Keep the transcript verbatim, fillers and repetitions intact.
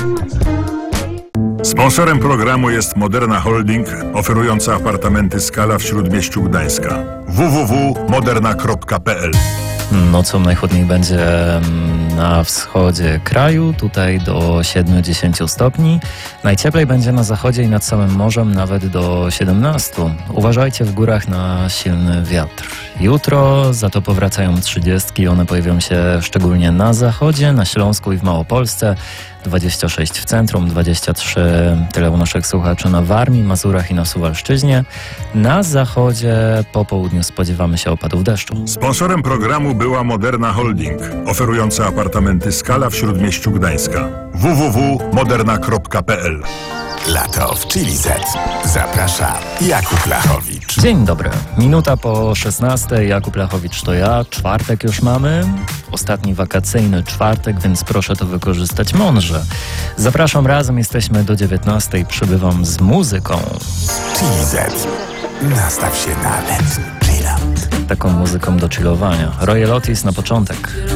Sponsorem programu jest Moderna Holding, oferująca apartamenty Skala w Śródmieściu Gdańska. w w w kropka moderna kropka p l. Nocą najchłodniej będzie na wschodzie kraju, tutaj do siedem do dziesięciu stopni. Najcieplej będzie na zachodzie i nad samym morzem, nawet do siedemnastu. Uważajcie w górach na silny wiatr. Jutro za to powracają trzydziestki, one pojawią się szczególnie na zachodzie, na Śląsku i w Małopolsce. dwadzieścia sześć w centrum, dwadzieścia trzy tyle u naszych słuchaczy na Warmii, Mazurach i na Suwalszczyźnie. Na zachodzie po południu spodziewamy się opadów deszczu. Sponsorem programu była Moderna Holding, oferująca apartamenty Skala w Śródmieściu Gdańska. w w w kropka moderna kropka p l. Lato w Chili Z. Zaprasza Jakub Lachowicz. Dzień dobry. Minuta po szesnastej. Jakub Lachowicz to ja. Czwartek już mamy. Ostatni wakacyjny czwartek, więc proszę to wykorzystać mądrze. Zapraszam razem, jesteśmy do dziewiętnastej. Przybywam z muzyką. Chili Z. Nastaw się na letni chill out. Taką muzyką do chillowania. Royal Otis na początek.